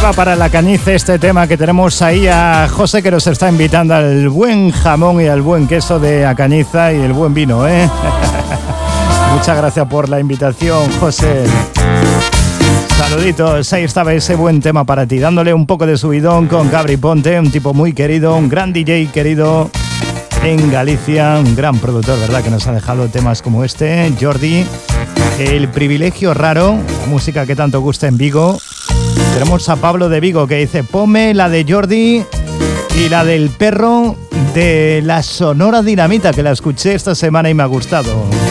va para la cañiza este tema que tenemos ahí a José, que nos está invitando al buen jamón y al buen queso de Acañiza y el buen vino, ¿eh? Muchas gracias por la invitación, José. Saluditos, ahí estaba ese buen tema para ti, dándole un poco de subidón con Gabri Ponte, un tipo muy querido, un gran DJ querido en Galicia, un gran productor, ¿verdad? Que nos ha dejado temas como este, Jordi, El Privilegio Raro, la música que tanto gusta en Vigo. Tenemos a Pablo de Vigo que dice, ponme la de Jordi y la del perro de la Sonora Dinamita, que la escuché esta semana y me ha gustado.